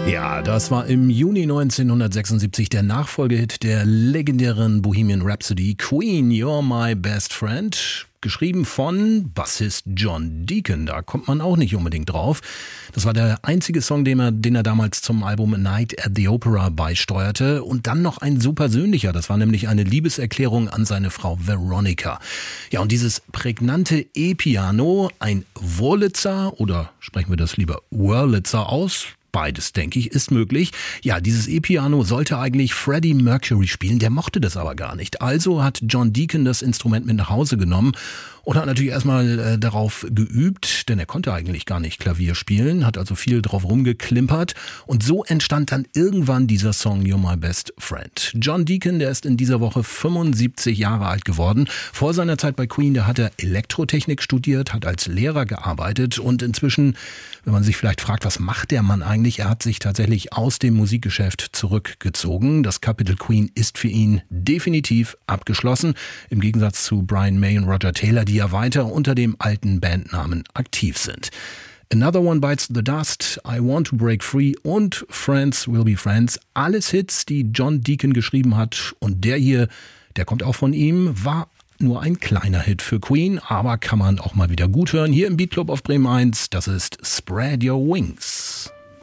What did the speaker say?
Ja, das war im Juni 1976 der Nachfolgehit der legendären Bohemian Rhapsody Queen, You're My Best Friend. Geschrieben von Bassist John Deacon, da kommt man auch nicht unbedingt drauf. Das war der einzige Song, den er damals zum Album A Night at the Opera beisteuerte. Und dann noch ein so persönlicher, das war nämlich eine Liebeserklärung an seine Frau Veronica. Ja, und dieses prägnante E-Piano, ein Wurlitzer, oder sprechen wir das lieber Wurlitzer aus? Beides, denke ich, ist möglich. Ja, dieses E-Piano sollte eigentlich Freddie Mercury spielen, der mochte das aber gar nicht. Also hat John Deacon das Instrument mit nach Hause genommen und hat natürlich erstmal darauf geübt, denn er konnte eigentlich gar nicht Klavier spielen, hat also viel drauf rumgeklimpert und so entstand dann irgendwann dieser Song You're My Best Friend. John Deacon, der ist in dieser Woche 75 Jahre alt geworden. Vor seiner Zeit bei Queen, da hat er Elektrotechnik studiert, hat als Lehrer gearbeitet und inzwischen, wenn man sich vielleicht fragt, was macht der Mann eigentlich? Er hat sich tatsächlich aus dem Musikgeschäft zurückgezogen. Das Kapitel Queen ist für ihn definitiv abgeschlossen, im Gegensatz zu Brian May und Roger Taylor, die ja weiter unter dem alten Bandnamen aktiv sind. Another One Bites the Dust, I Want to Break Free und Friends Will Be Friends, alles Hits, die John Deacon geschrieben hat. Und der hier, der kommt auch von ihm, war nur ein kleiner Hit für Queen, aber kann man auch mal wieder gut hören. Hier im Beat Club auf Bremen 1, das ist Spread Your Wings.